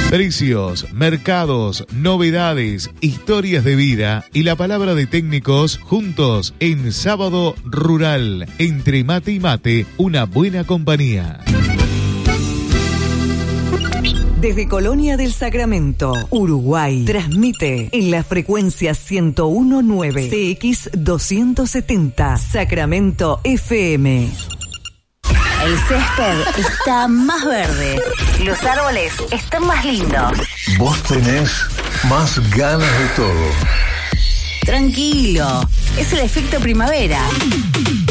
Precios, mercados, novedades, historias de vida y la palabra de técnicos juntos en Sábado Rural. Entre mate y mate, una buena compañía. Desde Colonia del Sacramento, Uruguay, transmite en la frecuencia 101.9 CX270 Sacramento FM. El césped está más verde, los árboles están más lindos. Vos tenés más ganas de todo. Tranquilo, es el efecto primavera.